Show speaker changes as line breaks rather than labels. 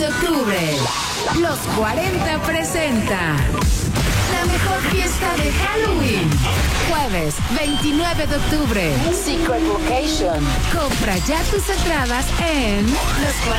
de octubre, Los 40 presenta la mejor fiesta de Halloween. Jueves 29 de octubre, Secret Location. Compra ya tus entradas en los